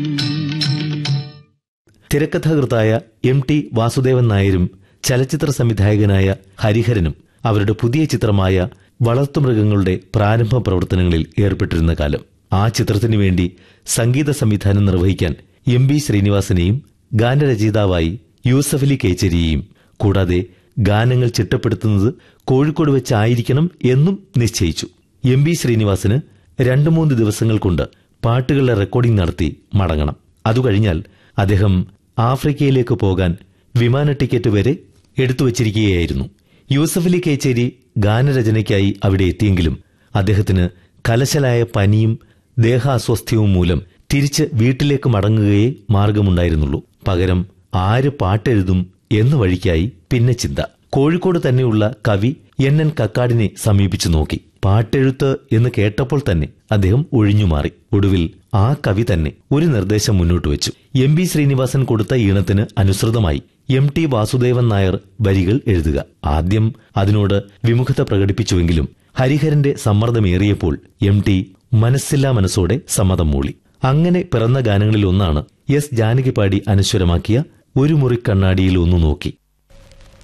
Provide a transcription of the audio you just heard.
തിരക്കഥാകൃത്തായ MT Vasudevan നായരും ചലച്ചിത്ര സംവിധായകനായ ഹരിഹരനും അവരുടെ പുതിയ ചിത്രമായ വളർത്തുമൃഗങ്ങളുടെ പ്രാരംഭ പ്രവർത്തനങ്ങളിൽ ഏർപ്പെട്ടിരുന്ന കാലം. ആ ചിത്രത്തിനു വേണ്ടി സംഗീത സംവിധാനം നിർവഹിക്കാൻ MB ശ്രീനിവാസനെയും ഗാനരചയിതാവായി യൂസഫലി കേച്ചേരിയെയും, കൂടാതെ ഗാനങ്ങൾ ചിട്ടപ്പെടുത്തുന്നത് കോഴിക്കോട് വെച്ചായിരിക്കണം എന്നും നിശ്ചയിച്ചു. MB ശ്രീനിവാസന് 2-3 ദിവസങ്ങൾ കൊണ്ട് പാട്ടുകളുടെ റെക്കോർഡിംഗ് നടത്തി മടങ്ങണം. അതുകഴിഞ്ഞാൽ അദ്ദേഹം ആഫ്രിക്കയിലേക്ക് പോകാൻ വിമാന ടിക്കറ്റ് വരെ എടുത്തുവച്ചിരിക്കുകയായിരുന്നു. യൂസഫലി കേച്ചേരി ഗാനരചനയ്ക്കായി അവിടെ എത്തിയെങ്കിലും അദ്ദേഹത്തിന് കലശലായ പനിയും ദേഹാസ്വസ്ഥ്യവും മൂലം തിരിച്ച് വീട്ടിലേക്ക് മടങ്ങുകയേ മാർഗമുണ്ടായിരുന്നുള്ളൂ. പകരം ആര് പാട്ടെഴുതും എന്ന വഴിക്കായി പിന്നെ ചിന്ത. കോഴിക്കോട് തന്നെയുള്ള കവി NN കക്കാടിനെ സമീപിച്ചു നോക്കി. പാട്ടെഴുത്ത് എന്ന് കേട്ടപ്പോൾ തന്നെ അദ്ദേഹം ഒഴിഞ്ഞുമാറി. ഒടുവിൽ ആ കവി തന്നെ ഒരു നിർദ്ദേശം മുന്നോട്ട് വെച്ചു. MB ശ്രീനിവാസൻ കൊടുത്ത ഈണത്തിന് അനുസൃതമായി MT വാസുദേവൻ നായർ വരികൾ എഴുതുക. ആദ്യം അതിനോട് വിമുഖത പ്രകടിപ്പിച്ചുവെങ്കിലും ഹരിഹരന്റെ സമ്മർദ്ദമേറിയപ്പോൾ MT മനസ്സില്ലാ മനസ്സോടെ സമ്മതം മൂളി. അങ്ങനെ പിറന്ന ഗാനങ്ങളിലൊന്നാണ് S ജാനകി പാടി അനശ്വരമാക്കിയ ഒരു മുറി കണ്ണാടിയിൽ ഒന്നു നോക്കി.